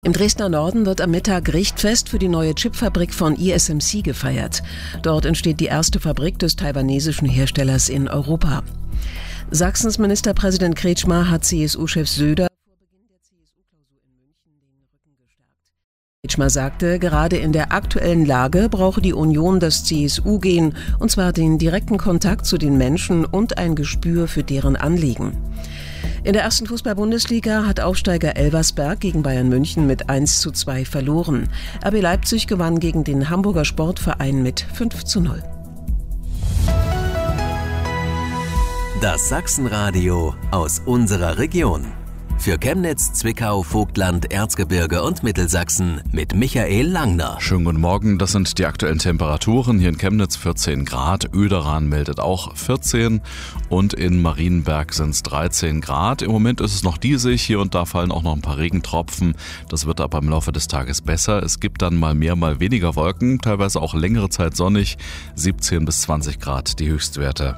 Im Dresdner Norden wird am Mittag Richtfest für die neue Chipfabrik von ISMC gefeiert. Dort entsteht die erste Fabrik des taiwanesischen Herstellers in Europa. Sachsens Ministerpräsident Kretschmer hat CSU-Chef Söder vor Beginn der CSU-Klausur in München den Rücken gestärkt. Kretschmer sagte, gerade in der aktuellen Lage brauche die Union das CSU-Gen, und zwar den direkten Kontakt zu den Menschen und ein Gespür für deren Anliegen. In der ersten Fußball-Bundesliga hat Aufsteiger Elversberg gegen Bayern München mit 1:2 verloren. RB Leipzig gewann gegen den Hamburger Sportverein mit 5:0. Das Sachsenradio aus unserer Region. Für Chemnitz, Zwickau, Vogtland, Erzgebirge und Mittelsachsen mit Michael Langner. Schönen guten Morgen, das sind die aktuellen Temperaturen. Hier in Chemnitz 14 Grad, Oederan meldet auch 14 und in Marienberg sind es 13 Grad. Im Moment ist es noch diesig, hier und da fallen auch noch ein paar Regentropfen. Das wird aber im Laufe des Tages besser. Es gibt dann mal mehr, mal weniger Wolken, teilweise auch längere Zeit sonnig, 17 bis 20 Grad die Höchstwerte.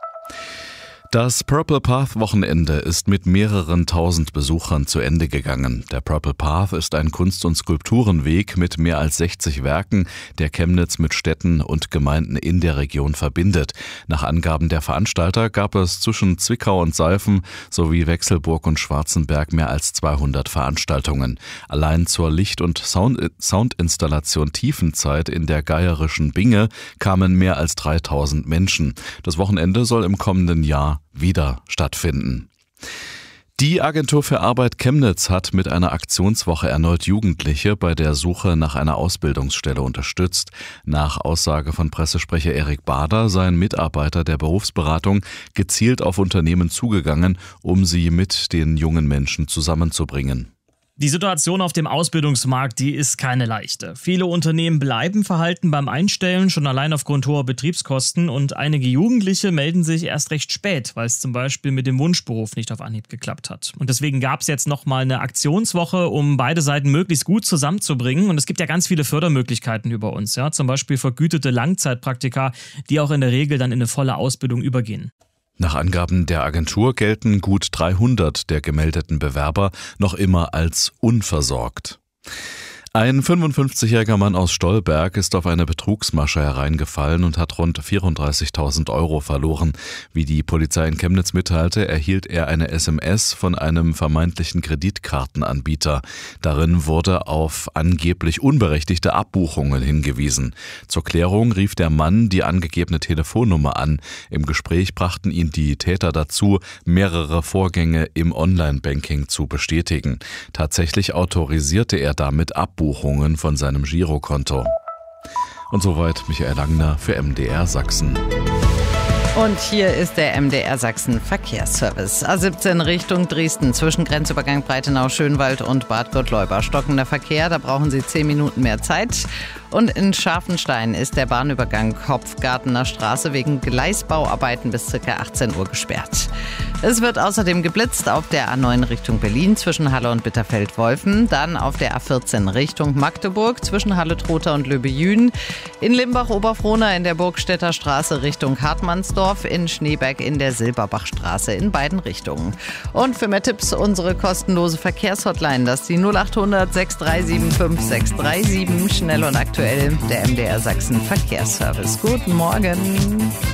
Das Purple Path Wochenende ist mit mehreren tausend Besuchern zu Ende gegangen. Der Purple Path ist ein Kunst- und Skulpturenweg mit mehr als 60 Werken, der Chemnitz mit Städten und Gemeinden in der Region verbindet. Nach Angaben der Veranstalter gab es zwischen Zwickau und Seifen sowie Wechselburg und Schwarzenberg mehr als 200 Veranstaltungen. Allein zur Licht- und Soundinstallation Tiefenzeit in der geierischen Binge kamen mehr als 3000 Menschen. Das Wochenende soll im kommenden Jahr wieder stattfinden. Die Agentur für Arbeit Chemnitz hat mit einer Aktionswoche erneut Jugendliche bei der Suche nach einer Ausbildungsstelle unterstützt. Nach Aussage von Pressesprecher Erik Bader seien Mitarbeiter der Berufsberatung gezielt auf Unternehmen zugegangen, um sie mit den jungen Menschen zusammenzubringen. Die Situation auf dem Ausbildungsmarkt, die ist keine leichte. Viele Unternehmen bleiben verhalten beim Einstellen, schon allein aufgrund hoher Betriebskosten, und einige Jugendliche melden sich erst recht spät, weil es zum Beispiel mit dem Wunschberuf nicht auf Anhieb geklappt hat. Und deswegen gab es jetzt nochmal eine Aktionswoche, um beide Seiten möglichst gut zusammenzubringen. Und es gibt ja ganz viele Fördermöglichkeiten über uns, ja, zum Beispiel vergütete Langzeitpraktika, die auch in der Regel dann in eine volle Ausbildung übergehen. Nach Angaben der Agentur gelten gut 300 der gemeldeten Bewerber noch immer als unversorgt. Ein 55-jähriger Mann aus Stolberg ist auf eine Betrugsmasche hereingefallen und hat rund 34.000 Euro verloren. Wie die Polizei in Chemnitz mitteilte, erhielt er eine SMS von einem vermeintlichen Kreditkartenanbieter. Darin wurde auf angeblich unberechtigte Abbuchungen hingewiesen. Zur Klärung rief der Mann die angegebene Telefonnummer an. Im Gespräch brachten ihn die Täter dazu, mehrere Vorgänge im Online-Banking zu bestätigen. Tatsächlich autorisierte er damit Abbuchungen von seinem Girokonto. Und soweit Michael Langner für MDR Sachsen. Und hier ist der MDR Sachsen Verkehrsservice. A17 Richtung Dresden zwischen Grenzübergang Breitenau-Schönwald und Bad Gottleuba. Stockender Verkehr, da brauchen Sie 10 Minuten mehr Zeit. Und in Scharfenstein ist der Bahnübergang Hopfgartener Straße wegen Gleisbauarbeiten bis ca. 18 Uhr gesperrt. Es wird außerdem geblitzt auf der A9 Richtung Berlin zwischen Halle und Bitterfeld-Wolfen. Dann auf der A14 Richtung Magdeburg zwischen Halle-Trotha und Löbejün. In Limbach-Oberfrohna in der Burgstädter Straße Richtung Hartmannsdorf. In Schneeberg in der Silberbachstraße in beiden Richtungen. Und für mehr Tipps unsere kostenlose Verkehrshotline. Das ist die 0800 6375 637. Schnell und aktuell der MDR Sachsen Verkehrsservice. Guten Morgen.